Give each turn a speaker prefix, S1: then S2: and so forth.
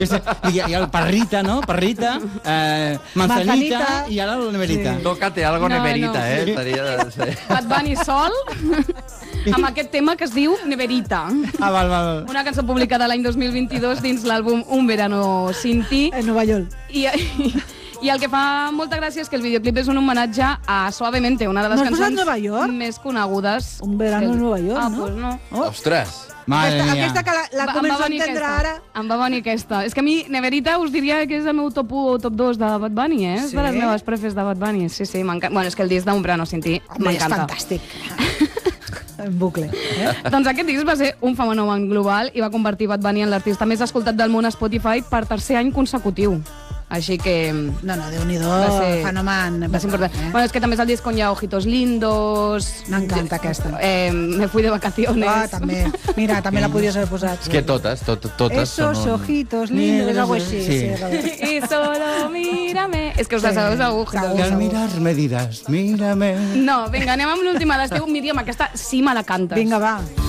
S1: I el Parrita, no? Parrita, Manzanita i ara la Neverita.
S2: Tócate algo Neverita,
S3: Bad Bunny sol, amb aquest tema que es diu Neverita.
S1: Val.
S3: Una cançó publicada l'any 2022 dins l'àlbum Un verano sin ti.
S4: En Nova York.
S3: I el que fa molta gràcia és que el videoclip és un homenatge a Suavemente, una de les cançons més conegudes.
S4: Un verano en Nova York,
S3: no? Pues no.
S2: Ostres!
S4: Aquesta que la començo a entendre ara.
S3: Em va venir aquesta. És que a mi, Neverita, us diria que és el meu top 1 o top 2 de Bad Bunny, eh? És de les meves prefes de Bad Bunny. Sí, m'encanta. Bueno, és que el disc d'Un verano sin ti m'encanta.
S4: És fantàstic. En bucle.
S3: Doncs aquest disc va ser un fenomen global i va convertir Bad Bunny en l'artista més escoltat del món a Spotify per tercer any consecutiu. Així que...
S4: No, Déu-n'hi-do, fenomen.
S3: Va ser important. Bueno, és que també és el disc on hi ha Ojitos Lindos...
S4: M'encanta aquesta.
S3: Me fui de vacaciones.
S4: També. Mira, també la podries haver posat.
S2: És que totes
S4: Esos ojitos lindos, algo així.
S3: Y solo mírame. És que us la sabeu segur.
S1: I al mirar-me diràs, mírame.
S3: No, vinga, anem amb l'última d'estiu. Míriam, aquesta sí me la cantes.
S4: Vinga, va.